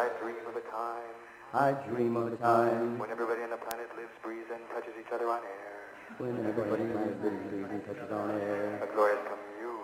I dream of a time I dream of a time when everybody on the planet lives, breathes, and touches each other on air. when everybody lives and touches on air.